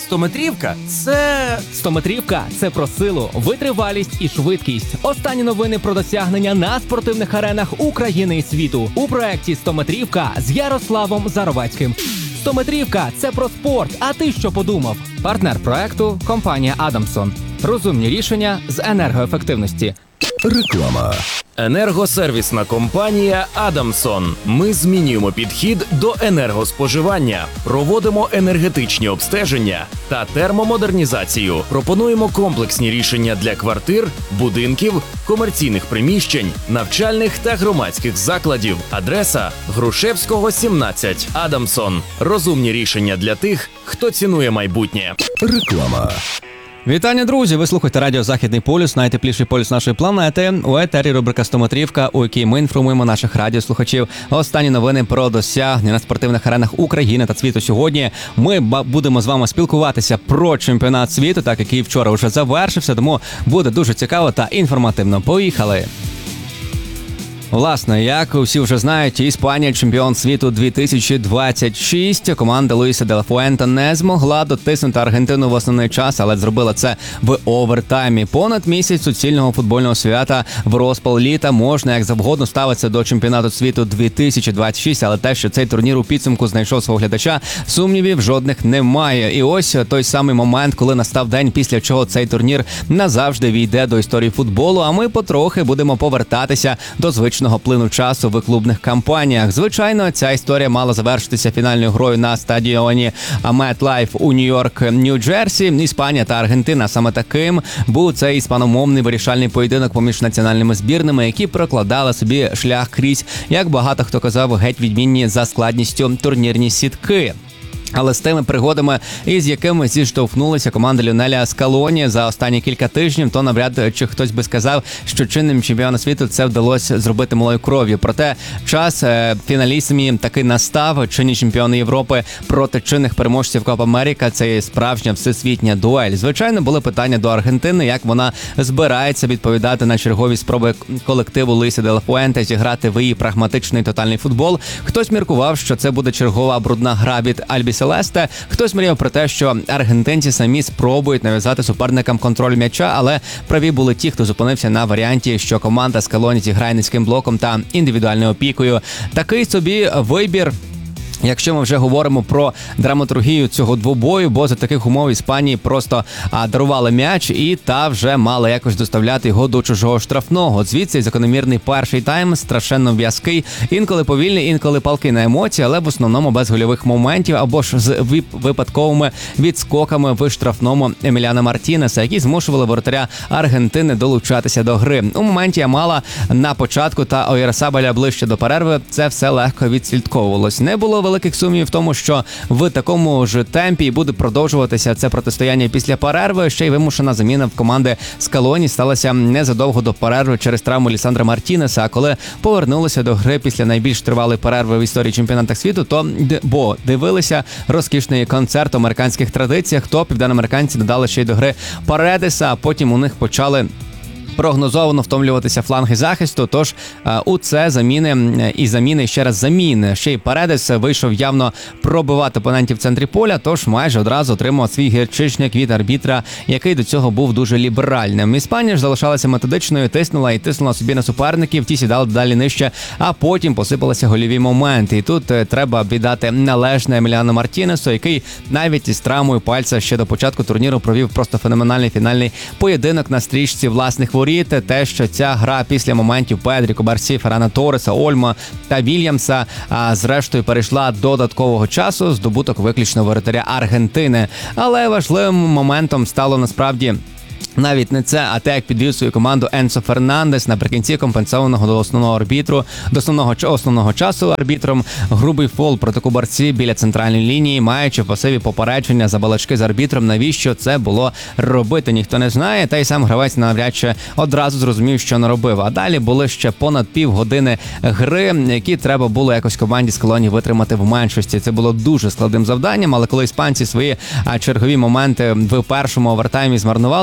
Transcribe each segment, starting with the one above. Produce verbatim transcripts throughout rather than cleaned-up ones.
стометрівка – це… Стометрівка – це про силу, витривалість і швидкість. Останні новини про досягнення на спортивних аренах України і світу у проєкті «Стометрівка» з Ярославом Заровецьким. Стометрівка – це про спорт, а ти що подумав? Партнер проекту – компанія «Адамсон». Розумні рішення з енергоефективності. Реклама. Енергосервісна компанія «Адамсон». Ми змінюємо підхід до енергоспоживання, проводимо енергетичні обстеження та термомодернізацію. Пропонуємо комплексні рішення для квартир, будинків, комерційних приміщень, навчальних та громадських закладів. Адреса – Грушевського, сімнадцять. «Адамсон». Розумні рішення для тих, хто цінує майбутнє. Реклама. Вітання, друзі! Ви слухаєте радіо «Західний полюс», найтепліший полюс нашої планети. У етері рубрика «Стометрівка», у якій ми інформуємо наших радіослухачів. Останні новини про досягнення на спортивних аренах України та світу сьогодні. Ми будемо з вами спілкуватися про чемпіонат світу, так який вчора вже завершився, тому буде дуже цікаво та інформативно. Поїхали! Власне, як усі вже знають, Іспанія – чемпіон світу дві тисячі двадцять шість. Команда Луїса де ла Фуенте не змогла дотиснути Аргентину в основний час, але зробила це в овертаймі. Понад місяць суцільного футбольного свята в розпал літа можна як завгодно ставитися до чемпіонату світу дві тисячі двадцять шість, але те, що цей турнір у підсумку знайшов свого глядача, сумнівів жодних немає. І ось той самий момент, коли настав день, після чого цей турнір назавжди війде до історії футболу, а ми потрохи будемо повертатися до звичного плину часу в клубних кампаніях. Звичайно, ця історія мала завершитися фінальною грою на стадіоні MetLife у Нью-Йорк, Нью-Джерсі. Іспанія та Аргентина. Саме таким був цей іспаномовний вирішальний поєдинок поміж національними збірними, які прокладали собі шлях крізь, як багато хто казав, геть відмінні за складністю турнірні сітки. Але з тими пригодами, із якими зіштовхнулися команда Ліонеля Скалоні за останні кілька тижнів, то навряд чи хтось би сказав, що чинним чемпіоном світу це вдалося зробити малою кров'ю. Проте час фіналісімі таки настав. Чинні чемпіони Європи проти чинних переможців Копа Америка – це справжня всесвітня дуель. Звичайно, були питання до Аргентини, як вона збирається відповідати на чергові спроби колективу Луїса де ла Фуенте зіграти в її прагматичний тотальний футбол. Хтось міркував, що це буде чергова брудна гра від Альбі Селесте. Хтось мріяв про те, що аргентинці самі спробують нав'язати суперникам контроль м'яча, але праві були ті, хто зупинився на варіанті, що команда Скалоні зіграє низьким блоком та індивідуальною опікою. Такий собі вибір, якщо ми вже говоримо про драматургію цього двобою, бо за таких умов Іспанії просто а, дарували м'яч і та вже мала якось доставляти його до чужого штрафного. Звідси закономірний перший тайм, страшенно в'язкий, інколи повільний, інколи палкий на емоції, але в основному без гольових моментів або ж з випадковими відскоками в штрафному Еміліано Мартінеса, які змушували воротаря Аргентини долучатися до гри. У моменті Ямала на початку та Ойярсабаля ближче до перерви це все легко відслідковувалось. Не було великих сумнівів в тому, що в такому ж темпі буде продовжуватися це протистояння після перерви. Ще й вимушена заміна в команди Скалоні сталася незадовго до перерви через травму Лісандра Мартінеса. А коли повернулися до гри після найбільш тривалої перерви в історії чемпіонату світу, то бо дивилися розкішний концерт у американських традиціях, то південноамериканці додали ще й до гри Паредеса, а потім у них почали прогнозовано втомлюватися фланги захисту, тож а, у це заміни і заміни, ще раз заміни. Ще й Паредес вийшов явно пробивати опонентів в центрі поля, тож майже одразу отримав свій гірчичник від арбітра, який до цього був дуже ліберальним. Іспанія ж залишалася методичною, тиснула і тиснула собі на суперників, ті сідали далі нижче, а потім посипалися гольові моменти. І тут е, треба віддати належне Еміліано Мартінесу, який навіть із травмою пальця ще до початку турніру провів просто феноменальний фінальний поєдинок на стрічці власних воріт. Те, що ця гра після моментів Педрі, Кубарсі, Феррана Торреса, Ольмо та Вільямса, а зрештою перейшла до додаткового часу, здобуток виключно воротаря Аргентини. Але важливим моментом стало насправді навіть не це, а те, як підвів свою команду Енсо Фернандес наприкінці компенсованого до основного арбітру, до основного, основного часу арбітром грубий фол проти Кубарсі біля центральної лінії, маючи в пасиві попередження за балачки з арбітром. Навіщо це було робити, ніхто не знає, та й сам гравець навряд чи одразу зрозумів, що наробив. А далі були ще понад півгодини гри, які треба було якось команді Скалоні витримати в меншості. Це було дуже складним завданням, але коли іспанці свої чергові моменти в першому овертаймі змарнували, то почали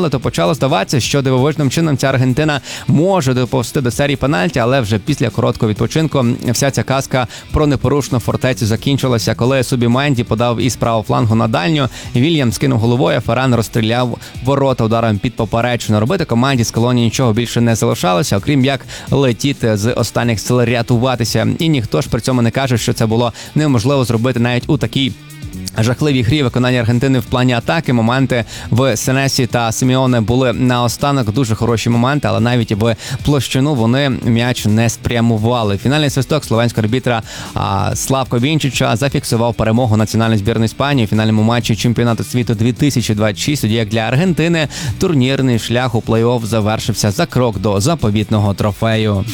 почало здаватися, що дивовижним чином ця Аргентина може доповзти до серії пенальті, але вже після короткого відпочинку вся ця казка про непорушну фортецю закінчилася, коли Субіменді подав із правого флангу на дальню, Вільям скинув головою, Ферран розстріляв ворота ударом під поперечину. Робити команді з Колонії нічого більше не залишалося, окрім як летіти з останніх сил, рятуватися. І ніхто ж при цьому не каже, що це було неможливо зробити навіть у такій жахливій грі. Виконання Аргентини в плані атаки. Моменти в Сенесі та Сімеоне були наостанок. Дуже хороші моменти, але навіть в площину вони м'яч не спрямували. Фінальний свисток словенського арбітра а, Славко Вінчича зафіксував перемогу національної збірної Іспанії у фінальному матчі чемпіонату світу дві тисячі двадцять шість. Тоді як для Аргентини турнірний шлях у плей-офф завершився за крок до заповітного трофею.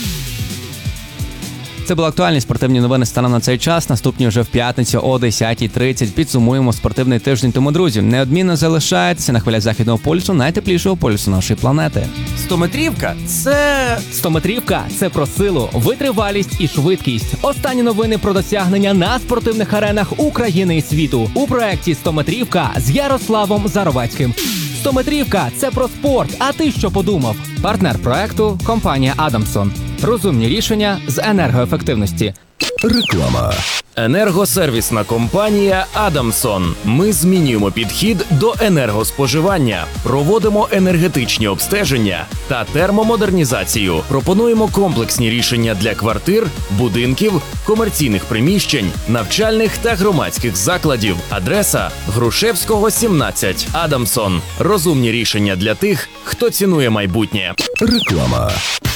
Це були актуальні спортивні новини станом на цей час. Наступні вже в п'ятницю о десятій тридцять. Підсумуємо спортивний тиждень. Тому, друзі, неодмінно залишайтеся на хвилях західного полюсу, найтеплішого полюсу нашої планети. Стометрівка – це... Стометрівка – це про силу, витривалість і швидкість. Останні новини про досягнення на спортивних аренах України і світу у проєкті «Стометрівка» з Ярославом Заровецьким. Стометрівка – це про спорт, а ти що подумав? Партнер проекту – компанія «Адамсон». Розумні рішення з енергоефективності. Реклама. Енергосервісна компанія «Адамсон». Ми змінюємо підхід до енергоспоживання, проводимо енергетичні обстеження та термомодернізацію. Пропонуємо комплексні рішення для квартир, будинків, комерційних приміщень, навчальних та громадських закладів. Адреса – Грушевського, сімнадцять. «Адамсон». Розумні рішення для тих, хто цінує майбутнє. Реклама.